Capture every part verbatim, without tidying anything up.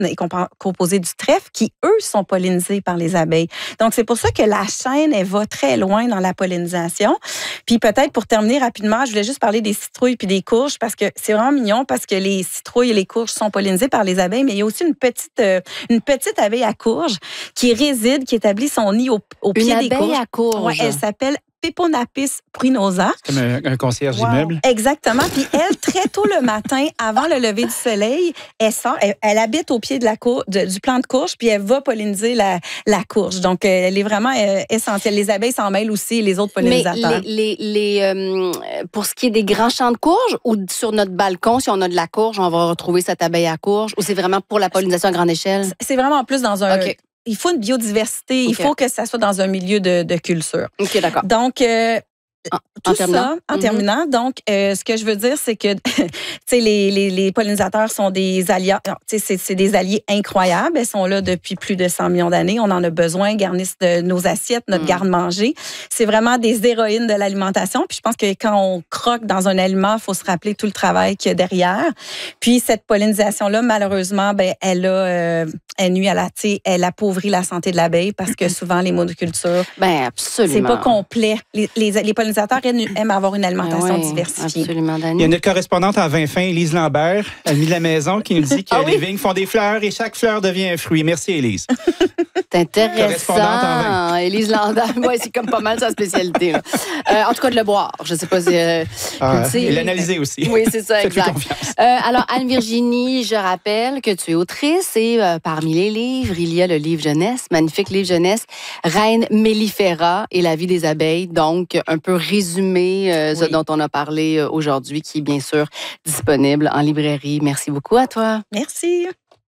est composée du trèfle qui, eux, sont pollinisés par les abeilles. Donc, c'est pour ça que la chaîne, elle va très loin dans la pollinisation. Puis peut-être pour terminer rapidement, je voulais juste parler des citrouilles puis des courges parce que c'est vraiment mignon parce que les citrouilles et les courges sont pollinisées par les abeilles, mais il y a aussi une petite, euh, une petite abeille à courge qui réside, qui établit son nid au, au pied des courges. Une abeille à courge. Ouais, elle s'appelle Peponapis pruinosa. C'est comme un, un concierge Wow. d'immeuble. Exactement. Puis elle, très tôt le matin, avant le lever du soleil, elle sort, elle, elle habite au pied de la cour, de, du plant de courge, puis elle va polliniser la, la courge. Donc, elle est vraiment euh, essentielle. Les abeilles s'en mêlent aussi, les autres pollinisateurs. Mais les, les, les, euh, pour ce qui est des grands champs de courge, ou sur notre balcon, si on a de la courge, on va retrouver cette abeille à courge, ou c'est vraiment pour la pollinisation à grande échelle? C'est vraiment plus dans un... Okay. Il faut une biodiversité, Okay. il faut que ça soit dans un milieu de, de culture. OK, d'accord. Donc, euh, En, tout en terminant. ça, en Mm-hmm. terminant, donc, euh, ce que je veux dire, c'est que les, les, les pollinisateurs sont des alliés, c'est, c'est des alliés incroyables. Ils sont là depuis plus de cent millions d'années. On en a besoin, ils garnissent de nos assiettes, notre mm. garde-manger. C'est vraiment des héroïnes de l'alimentation. Puis je pense que quand on croque dans un aliment, il faut se rappeler tout le travail qu'il y a derrière. Puis cette pollinisation-là, malheureusement, ben, elle, a, euh, elle nuit à la, elle appauvrit la santé de l'abeille parce que souvent, les monocultures, ben, absolument. c'est pas complet. Les, les, les pollinisateurs aiment avoir une alimentation oui, diversifiée. Absolument, Dani. Il y a notre correspondante en vin fin, Élise Lambert, amie de la maison, qui nous dit que ah les oui? vignes font des fleurs et chaque fleur devient un fruit. Merci, Élise. C'est intéressant. Élise Lambert, ouais, c'est comme pas mal sa spécialité. Là. Euh, en tout cas, de le boire. Je sais pas si... Euh, ah, et l'analyser aussi. Oui, c'est ça, exact. Euh, alors, Anne-Virginie, je rappelle que tu es autrice et euh, parmi les livres, il y a le livre jeunesse, magnifique livre jeunesse, Reine mellifera et la vie des abeilles. Donc, un peu résumé euh, oui. ce dont on a parlé euh, aujourd'hui, qui est bien sûr disponible en librairie. Merci beaucoup à toi. Merci.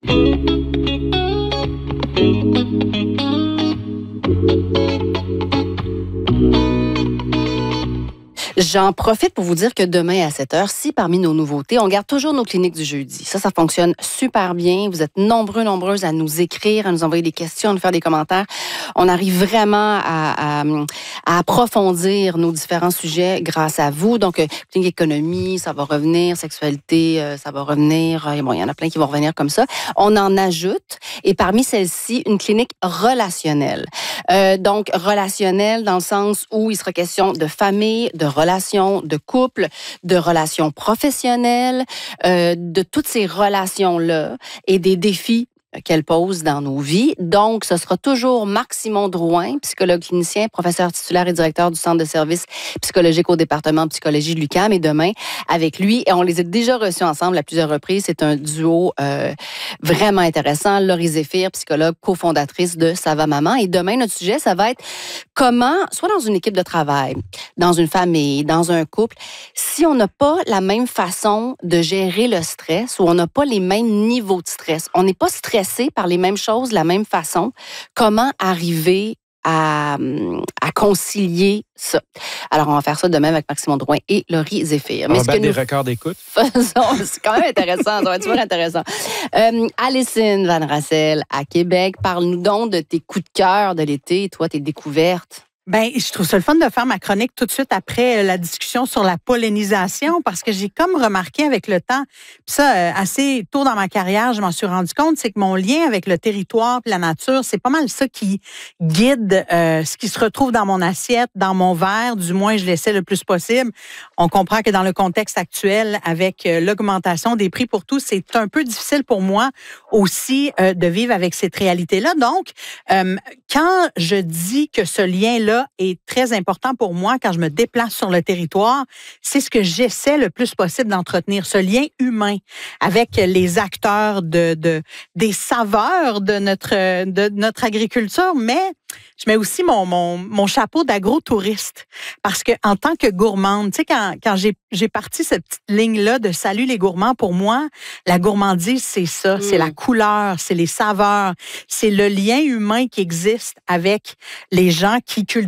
J'en profite pour vous dire que demain à cette heure-ci, parmi nos nouveautés, on garde toujours nos cliniques du jeudi. Ça, ça fonctionne super bien. Vous êtes nombreux, nombreuses à nous écrire, à nous envoyer des questions, à nous faire des commentaires. On arrive vraiment à, à, à approfondir nos différents sujets grâce à vous. Donc, clinique économie, ça va revenir, sexualité, ça va revenir. Et bon, il y en a plein qui vont revenir comme ça. On en ajoute, et parmi celles-ci, une clinique relationnelle. Euh, donc, relationnelle dans le sens où il sera question de famille, de relations, de couple, de relations professionnelles, euh, de toutes ces relations-là et des défis qu'elle pose dans nos vies. Donc, ce sera toujours Marc-Simon Drouin, psychologue clinicien, professeur titulaire et directeur du Centre de services psychologiques au département de psychologie de l'U Q A M. Et demain, avec lui, et on les a déjà reçus ensemble à plusieurs reprises, c'est un duo euh, vraiment intéressant. Laurie Zéphir, psychologue, cofondatrice de Ça va maman. Et demain, notre sujet, ça va être comment, soit dans une équipe de travail, dans une famille, dans un couple, si on n'a pas la même façon de gérer le stress ou on n'a pas les mêmes niveaux de stress, on n'est pas stressé par les mêmes choses de la même façon, comment arriver à, à concilier ça? Alors, on va faire ça demain avec Marc-Simon Drouin et Laurie Zéphir. On va battre des records d'écoute. Faisons, c'est quand même intéressant, ça va être super intéressant. Euh, Alison Van Rassel, à Québec, parle-nous donc de tes coups de cœur de l'été, toi, tes découvertes. Ben, je trouve ça le fun de faire ma chronique tout de suite après la discussion sur la pollinisation parce que j'ai comme remarqué avec le temps, puis ça, assez tôt dans ma carrière, je m'en suis rendu compte, c'est que mon lien avec le territoire et la nature, c'est pas mal ça qui guide euh, ce qui se retrouve dans mon assiette, dans mon verre, du moins je l'essaie le plus possible. On comprend que dans le contexte actuel, avec euh, l'augmentation des prix pour tout, c'est un peu difficile pour moi aussi euh, de vivre avec cette réalité-là. Donc, euh, quand je dis que ce lien-là est très important pour moi quand je me déplace sur le territoire, c'est ce que j'essaie le plus possible d'entretenir, ce lien humain avec les acteurs de, de des saveurs de notre de notre agriculture, mais je mets aussi mon mon mon chapeau d'agro-touriste parce que en tant que gourmande, tu sais quand quand j'ai j'ai parti cette petite ligne là de salut les gourmands, pour moi, la gourmandise c'est ça, mmh. c'est la couleur, c'est les saveurs, c'est le lien humain qui existe avec les gens qui cultivent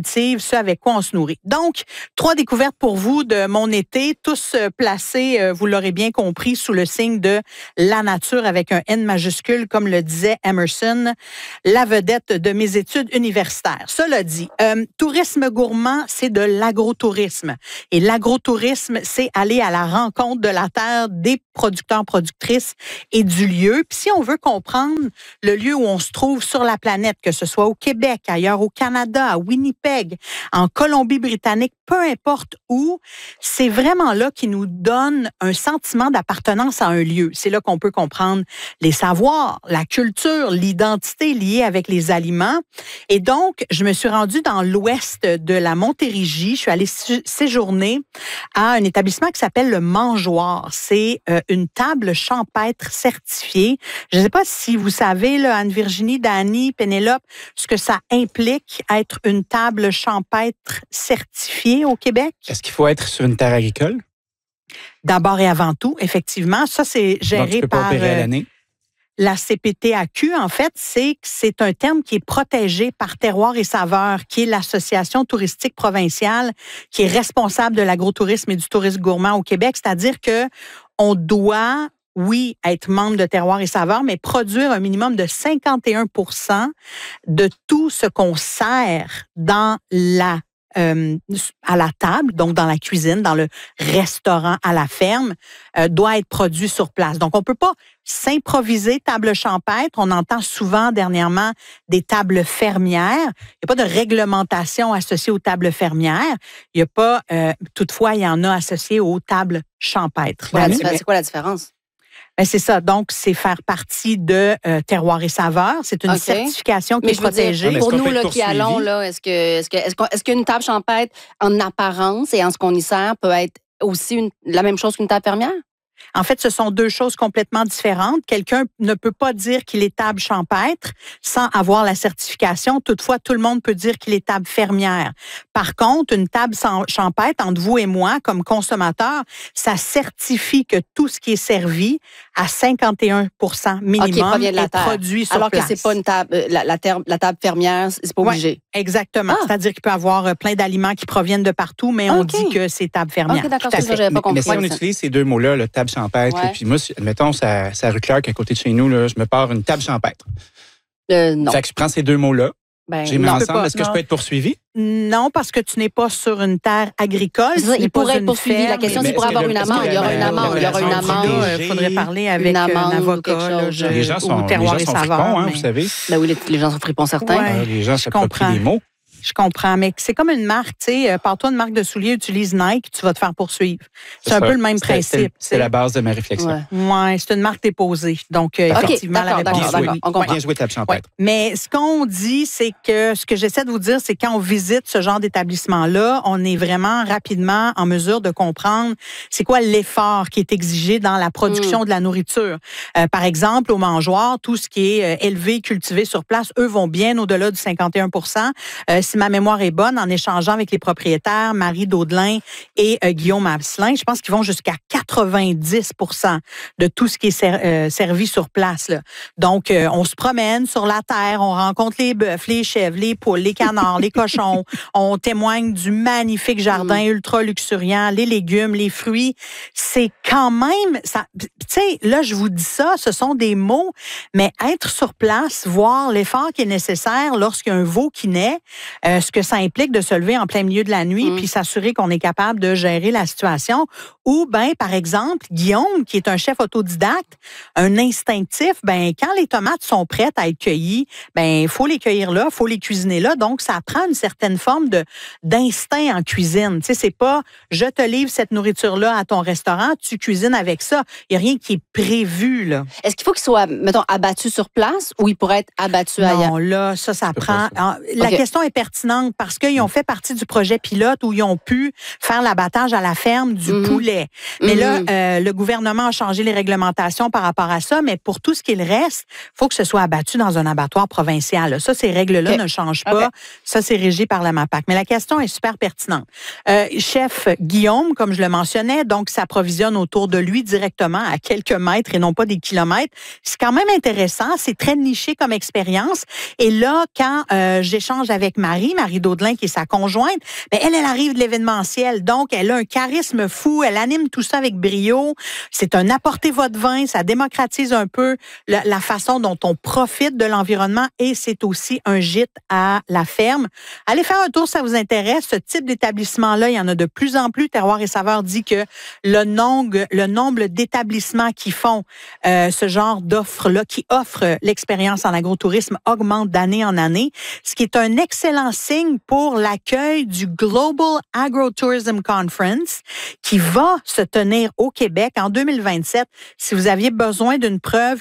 cultive, ce avec quoi on se nourrit. Donc, trois découvertes pour vous de mon été, tous placés, euh, vous l'aurez bien compris, sous le signe de la nature avec un N majuscule, comme le disait Emerson, la vedette de mes études universitaires. Cela dit, euh, tourisme gourmand, c'est de l'agrotourisme. Et l'agrotourisme, c'est aller à la rencontre de la terre, des producteurs, productrices et du lieu. Puis si on veut comprendre le lieu où on se trouve sur la planète, que ce soit au Québec, ailleurs au Canada, à Winnipeg, en Colombie-Britannique, peu importe où, c'est vraiment là qui nous donne un sentiment d'appartenance à un lieu. C'est là qu'on peut comprendre les savoirs, la culture, l'identité liée avec les aliments. Et donc, je me suis rendue dans l'ouest de la Montérégie. Je suis allée séjourner à un établissement qui s'appelle le Mangeoire. C'est euh, une table champêtre certifiée. Je ne sais pas si vous savez, là, Anne-Virginie, Dani, Pénélope, ce que ça implique être une table champêtre certifiée au Québec. Est-ce qu'il faut être sur une terre agricole? D'abord et avant tout, effectivement. Ça, c'est géré Donc, tu peux pas par opérer à euh, l'année? la C P T A Q. En fait, c'est que c'est un terme qui est protégé par Terroir et Saveurs, qui est l'association touristique provinciale qui est responsable de l'agrotourisme et du tourisme gourmand au Québec. C'est-à-dire que on doit, oui, être membre de Terroir et Saveurs, mais produire un minimum de cinquante et un pour cent de tout ce qu'on sert dans la Euh, à la table, donc dans la cuisine, dans le restaurant, à la ferme, euh, doit être produit sur place. Donc, on ne peut pas s'improviser table champêtre. On entend souvent dernièrement des tables fermières. Il n'y a pas de réglementation associée aux tables fermières. Il n'y a pas, euh, toutefois, il y en a associées aux tables champêtres. Ouais, c'est quoi la différence? Ben c'est ça. Donc, c'est faire partie de euh, Terroir et Saveurs. C'est une okay. certification qui mais est protégée. Dire, pour nous là, qui allons, là, est-ce que est-ce que est-ce, est-ce qu'une table champêtre, en apparence et en ce qu'on y sert, peut être aussi une, la même chose qu'une table fermière? En fait, ce sont deux choses complètement différentes. Quelqu'un ne peut pas dire qu'il est table champêtre sans avoir la certification. Toutefois, tout le monde peut dire qu'il est table fermière. Par contre, une table champêtre, entre vous et moi, comme consommateur, ça certifie que tout ce qui est servi à cinquante et un pour cent minimum okay, de la est terre. produit sur Alors place. Alors que c'est pas une table, la, la, terre, la table fermière, c'est pas obligé. Ouais, exactement. Ah. C'est-à-dire qu'il peut y avoir plein d'aliments qui proviennent de partout, mais okay. on dit que c'est table fermière. OK, d'accord, c'est ça, j'avais pas compris. Mais si on utilise ces deux mots-là, le table champêtre, ouais. puis moi, admettons, ça, ça rue Clark à côté de chez nous, là, je me pars une table champêtre. Euh, non. Fait que je prends ces deux mots-là, ben, j'ai mis ensemble. Est-ce que non. je peux être poursuivi? Non, parce que tu n'es pas sur une terre agricole. Ça, il pourrait être poursuivi. Ferme. La question, c'est qu'il pourrait avoir une amende. Il y aura une amende. Il y aura une amende. Il faudrait parler avec un avocat. Les gens sont fripons, vous savez. Ben oui, les gens sont fripons certains. Ouais, les gens s'approprient les mots. Je comprends, mais c'est comme une marque, tu sais, pars-toi une marque de souliers, utilise Nike, tu vas te faire poursuivre. C'est, c'est un ça. peu le même c'est, principe. C'est, c'est la base de ma réflexion. Ouais, ouais c'est une marque déposée. Donc, euh, okay, effectivement, la réponse bien joué. On comprend. Bien joué, table champêtre. Ouais. Mais ce qu'on dit, c'est que ce que j'essaie de vous dire, c'est quand on visite ce genre d'établissement-là, on est vraiment rapidement en mesure de comprendre c'est quoi l'effort qui est exigé dans la production mm. de la nourriture. Euh, par exemple, au Mangeoire, tout ce qui est euh, élevé, cultivé sur place, eux vont bien au-delà du cinquante et un pour cent. Euh, si ma mémoire est bonne, en échangeant avec les propriétaires, Marie Daudelin et euh, Guillaume Abslin, je pense qu'ils vont jusqu'à quatre-vingt-dix pour cent de tout ce qui est ser- euh, servi sur place. Là. Donc, euh, on se promène sur la terre, on rencontre les bœufs, les chèvres, les poules, les canards, les cochons. On témoigne du magnifique jardin mmh. ultra luxuriant, les légumes, les fruits. C'est quand même... ça. Tu sais, là, je vous dis ça, ce sont des mots, mais être sur place, voir l'effort qui est nécessaire lorsqu'il y a un veau qui naît, euh, ce que ça implique de se lever en plein milieu de la nuit, mmh. puis s'assurer qu'on est capable de gérer la situation. Ou, ben, par exemple, Guillaume, qui est un chef autodidacte, un instinctif, ben, quand les tomates sont prêtes à être cueillies, ben, il faut les cueillir là, il faut les cuisiner là. Donc, ça prend une certaine forme de, d'instinct en cuisine. Tu sais, c'est pas, je te livre cette nourriture-là à ton restaurant, tu cuisines avec ça. Il n'y a rien qui est prévu, là. Est-ce qu'il faut qu'il soit, mettons, abattu sur place ou il pourrait être abattu ailleurs? Non, là, ça, ça prend... Ça. La okay. question est pertinente parce qu'ils ont fait partie du projet pilote où ils ont pu faire l'abattage à la ferme du mmh. poulet. Mais mmh. là, euh, le gouvernement a changé les réglementations par rapport à ça, mais pour tout ce qu'il reste, il faut que ce soit abattu dans un abattoir provincial. Ça, ces règles-là okay. ne changent pas. Okay. Ça, c'est régi par la MAPAC. Mais la question est super pertinente. Euh, chef Guillaume, comme je le mentionnais, donc s'approvisionne autour de lui directement à quelques mètres et non pas des kilomètres. C'est quand même intéressant. C'est très niché comme expérience. Et là, quand euh, j'échange avec Marie, mari, Marie Daudelin, qui est sa conjointe, ben elle, elle arrive de l'événementiel. Donc, elle a un charisme fou. Elle anime tout ça avec brio. C'est un apportez votre vin. Ça démocratise un peu la, la façon dont on profite de l'environnement et c'est aussi un gîte à la ferme. Allez faire un tour, ça vous intéresse. Ce type d'établissement-là, il y en a de plus en plus. Terroir et Saveurs dit que le nombre, le nombre d'établissements qui font euh, ce genre d'offres-là, qui offrent l'expérience en agrotourisme, augmente d'année en année, ce qui est un excellent signe pour l'accueil du Global Agrotourism Conference qui va se tenir au Québec en deux mille vingt-sept. Si vous aviez besoin d'une preuve